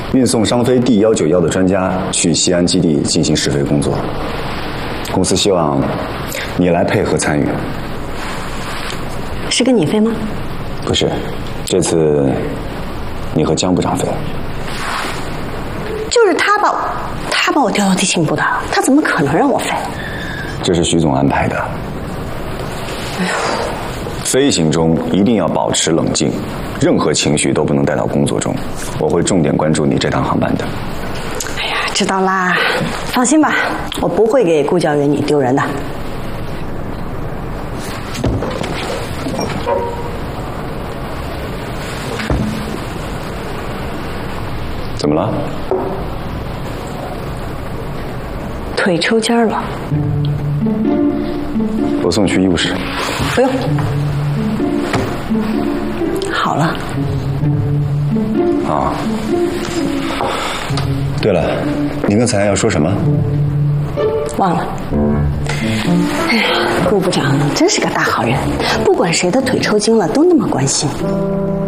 运送商飞 D191的专家去西安基地进行试飞工作。公司希望你来配合参与。 是跟你飞吗？ 不是，这次你和江部长飞。 就是他把我调到地勤部的，他怎么可能让我飞？ 这是徐总安排的。 哎呦， 飞行中一定要保持冷静，任何情绪都不能带到工作中。我会重点关注你这趟航班的。 哎呀，知道啦，放心吧，我不会给顾教员你丢人的。 怎么了？ 腿抽筋了。 我送去医务室。 不用，好了。 啊，对了，你刚才要说什么？ 忘了。哎呀，顾部长真是个大好人，不管谁的腿抽筋了都那么关心。